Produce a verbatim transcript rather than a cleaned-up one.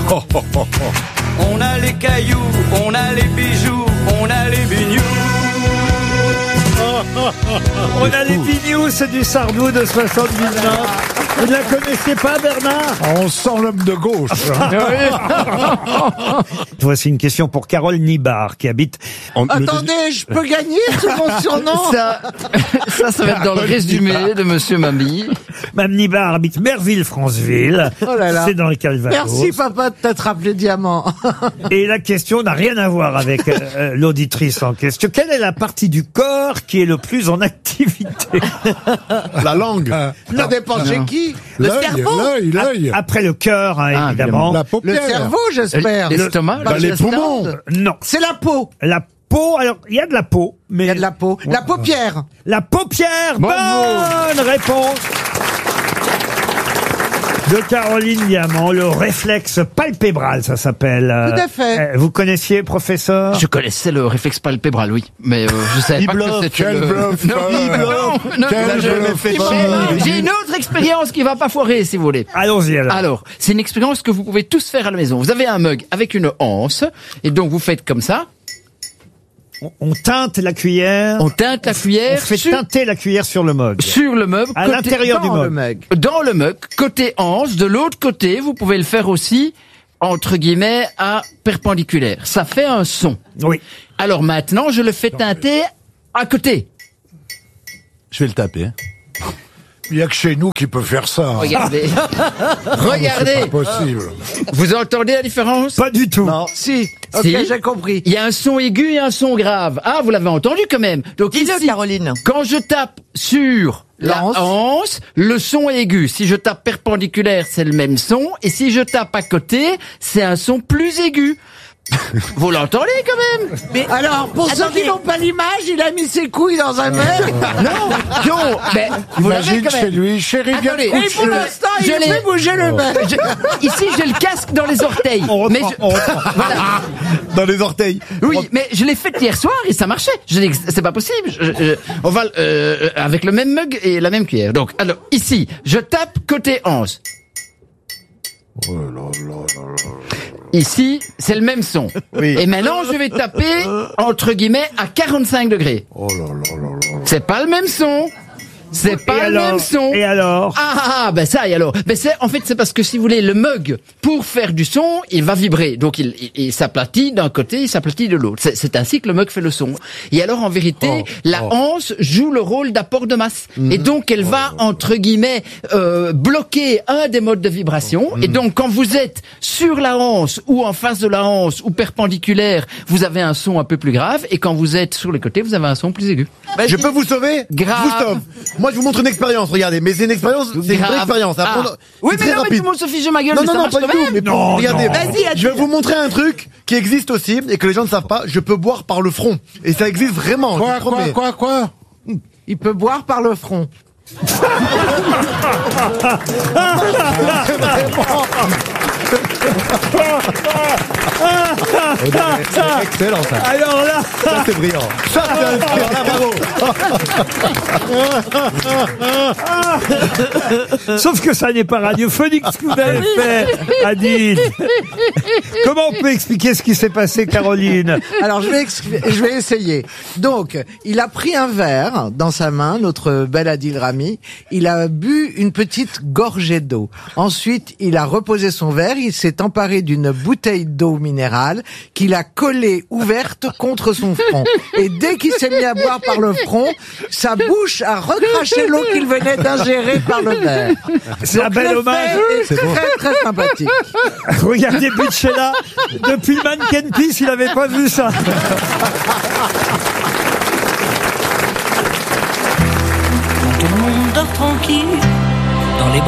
On a les cailloux, on a les bijoux, on a les bignous. On a les bignous, c'est du Sardou de soixante-dix-neuf. Vous ne la connaissez pas, Bernard? Ah, on sent l'homme de gauche. Voici une question pour Carole Nibard, qui habite... On- Attendez, je peux gagner sur mon surnom? Ça, ça, ça va être dans le résumé de Monsieur Mamie. Mme Nibard habite Merville-Franceville. Oh là là. C'est dans le Calvados. Merci papa de t'être appelé Diamant. Et la question n'a rien à voir avec euh, l'auditrice en question. Quelle est la partie du corps qui est le plus en activité? La langue. Ça dépend chez qui? Le L'œil, cerveau? l'œil, l'œil. Après le cœur, hein, Ah, évidemment. La Le paupière. cerveau, j'espère. L'estomac, Bah, la les gestante. poumons. Non. C'est la peau. La peau, alors, il y a de la peau, mais... Il y a de la peau. La paupière. La paupière. Bravo. Bonne réponse de Caroline Diamant, le réflexe palpébral, ça s'appelle. Tout à fait. Euh, Vous connaissiez, professeur? Je connaissais le réflexe palpébral, oui. Mais euh, je savais Il pas bluffe, que c'était quel le... bluff, Non, euh, il bluffe. Non, quel non, je bluff, le fais euh, pas. J'ai une autre expérience qui va pas foirer, si vous voulez. Allons-y, alors. Alors, c'est une expérience que vous pouvez tous faire à la maison. Vous avez un mug avec une anse, et donc vous faites comme ça. On, on teinte la cuillère. On teinte la On cuillère fait sur, teinter la cuillère sur le mug. sur le mug. À côté- l'intérieur du Dans le mug. mug. Dans le mug, côté anse. De l'autre côté, vous pouvez le faire aussi, entre guillemets, à perpendiculaire. Ça fait un son. Oui. Alors maintenant, je le fais teinter à côté. Je vais le taper. Il y a que chez nous qui peut faire ça. hein. Regardez. C'est Regardez. pas possible. Vous entendez la différence? Pas du tout. Non. Si. Ok, Si. j'ai compris. Il y a un son aigu et un son grave. Ah, vous l'avez entendu quand même. Donc ici, Caroline. quand je tape sur la L'anse. anse, le son est aigu. Si je tape perpendiculaire, c'est le même son. Et si je tape à côté, c'est un son plus aigu. Vous l'entendez quand même? Mais alors, pour ceux qui n'ont pas l'image, il a mis ses couilles dans un mug. Non, non, mais vous l'avez Imagine quand chez même. lui, chérie, viens Attendez, te Et coucher. pour l'instant, il Je l'ai- fait bouger le mug. Je- ici, j'ai le casque dans les orteils. On reprend, mais je- on reprend. voilà. Dans les orteils. Oui, mais je l'ai fait hier soir et ça marchait. Je dis que c'est pas possible. Je- je- on va euh, avec le même mug et la même cuillère. Donc, alors ici, je tape côté anse. Ici, c'est le même son. Oui. Et maintenant, je vais taper entre guillemets à quarante-cinq degrés. Oh là là là là. C'est pas le même son. C'est Et pas le alors même son. Et alors? Ah, ah, ah, ben ça, et alors? Ben c'est, en fait, c'est parce que si vous voulez, le mug, pour faire du son, il va vibrer. Donc, il, il, il s'aplatit d'un côté, il s'aplatit de l'autre. C'est, c'est ainsi que le mug fait le son. Et alors, en vérité, Oh, la oh. anse joue le rôle d'apport de masse. Et donc, elle va, entre guillemets, euh, bloquer un des modes de vibration. Et donc, quand vous êtes sur la anse, ou en face de la anse, ou perpendiculaire, vous avez un son un peu plus grave. Et quand vous êtes sur les côtés, vous avez un son plus aigu. Je peux vous sauver? Grave. Je vous sauve. Moi, je vous montre une expérience, regardez. Mais c'est une expérience, c'est une Grave. vraie expérience. Ah. Apprendre- Oui, c'est mais très non, mais tout rapide. le monde se fiche de ma gueule. Non, mais non, ça non, marche pas du quand tout. même. Mais Non, regardez, non. Vas-y, je vais vous montrer un truc qui existe aussi et que les gens ne savent pas. Je peux boire par le front. Et ça existe vraiment. Quoi, je vous quoi, promets. quoi, quoi? Il peut boire par le front. C'est excellent, ça. Alors là, Ça, c'est brillant. Ça, c'est inspirant. Bravo. sauf que ça n'est pas radiophonique ce que vous avez fait, Adine. Comment on peut expliquer ce qui s'est passé, Caroline? Alors, je vais, expli- je vais essayer. Donc, il a pris un verre dans sa main, notre bel Adil Rami. Il a bu une petite gorgée d'eau. Ensuite, il a reposé son verre. Il s'est emparé d'une bouteille d'eau minérale qu'il a collée ouverte contre son front. Et dès qu'il s'est mis à boire par le front, sa bouche a recraché l'eau qu'il venait d'ingérer par le verre. C'est un Donc, bel le hommage. fait est très, très sympathique. Regardez Butchella, depuis le Mannequin Peace, il n'avait pas vu ça. Tout le monde dort tranquille dans les